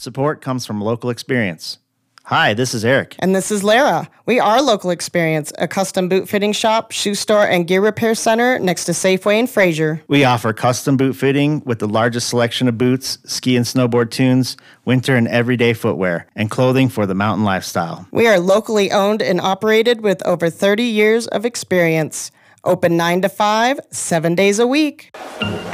support comes from local experience. Hi, this is Eric. And this is Lara. We are Local Experience, a custom boot fitting shop, shoe store, and gear repair center next to Safeway in Fraser. We offer custom boot fitting with the largest selection of boots, ski and snowboard tunes, winter and everyday footwear, and clothing for the mountain lifestyle. We are locally owned and operated with over 30 years of experience. Open 9 to 5, 7 days a week.